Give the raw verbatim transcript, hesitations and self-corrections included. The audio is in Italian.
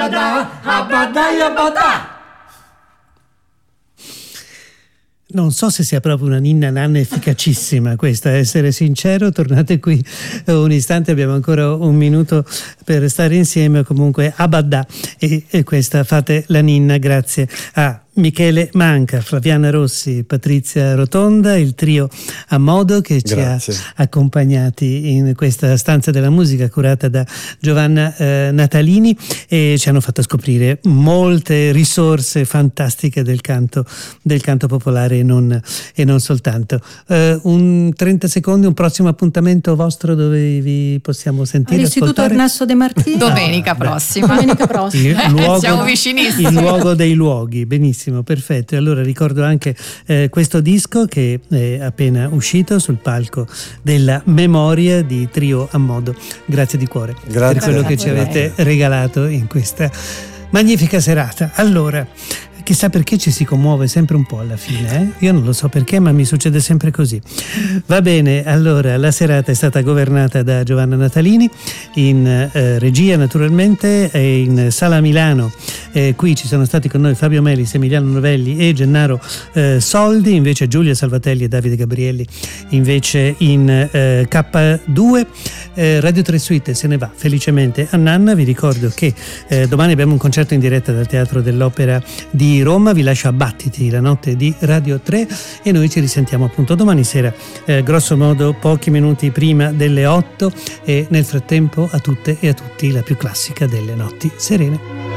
Abada, abada, abada. Non so se sia proprio una ninna nanna efficacissima questa, a essere sincero. Tornate qui un istante, abbiamo ancora un minuto per stare insieme. Comunque Abadà e, e questa fate la ninna grazie a Michele Manca, Flaviana Rossi, Patrizia Rotonda, il trio a modo che ci Grazie. ha accompagnati in questa stanza della musica curata da Giovanna eh, Natalini, e ci hanno fatto scoprire molte risorse fantastiche del canto, del canto popolare e non, e non soltanto. Eh, un trenta secondi, un prossimo appuntamento vostro dove vi possiamo sentire, all'Istituto ascoltare? Ernesto De Martini. Domenica Ah, prossima. Domenica prossima. Il luogo, Siamo vicinissimi. il luogo dei luoghi, benissimo, perfetto. E allora ricordo anche eh, questo disco che è appena uscito sul palco della memoria di Trio a Modo. Grazie di cuore Grazie. per quello che ci avete regalato in questa magnifica serata. Allora, chissà perché ci si commuove sempre un po' alla fine, eh? Io non lo so perché, ma mi succede sempre così. Va bene, allora la serata è stata governata da Giovanna Natalini, in eh, regia naturalmente, e in Sala Milano. Eh, qui ci sono stati con noi Fabio Melis, Emiliano Novelli e Gennaro eh, Soldi, invece Giulia Salvatelli e Davide Gabrielli invece in eh, K due. eh, Radio tre Suite se ne va felicemente a Nanna. Vi ricordo che eh, domani abbiamo un concerto in diretta dal Teatro dell'Opera di Roma. Vi lascio a battiti la notte di Radio tre e noi ci risentiamo appunto domani sera, eh, grosso modo pochi minuti prima delle otto, e nel frattempo a tutte e a tutti la più classica delle notti serene.